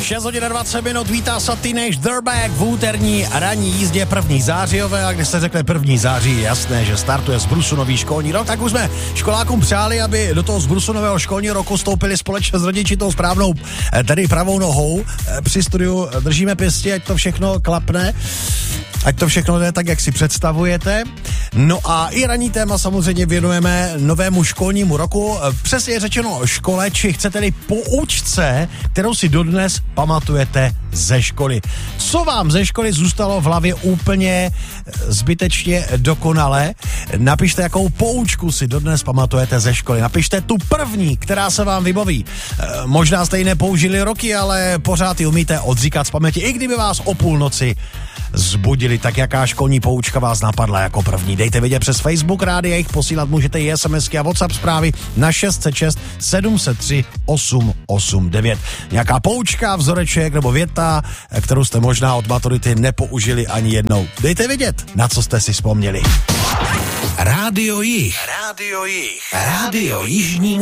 6 hodin a 20 minut, vítá se Teenage Dirtbag v úterní ranní jízdě 1. zářijové, a když se řekne 1. září, je jasné, že startuje zbrusu nový školní rok, tak už jsme školákům přáli, aby do toho zbrusu nového školního roku vstoupili společně s rodiči tou správnou, tedy pravou nohou. Při studiu držíme pěstí, ať to všechno klapne, ať to všechno jde tak, jak si představujete. No a i ranní téma samozřejmě věnujeme novému školnímu roku, přesně řečeno škole, či chcete-li poučce, kterou si dodnes pamatujete ze školy. Co vám ze školy zůstalo v hlavě úplně zbytečně dokonale? Napište, jakou poučku si dodnes pamatujete ze školy. Napište tu první, která se vám vybaví. Možná jste ji nepoužili roky, ale pořád ji umíte odříkat z paměti, i kdyby vás o půlnoci zbudili. Tak jaká školní poučka vás napadla jako první? Dejte vědět přes Facebook Rádia Jich, posílat můžete i SMSky a WhatsApp zprávy na 606 703 889. Nějaká poučka, vzoreček nebo věta, kterou jste možná od maturity nepoužili ani jednou. Dejte vědět, na co jste si vzpomněli. Rádio Jich. Rádio Jižní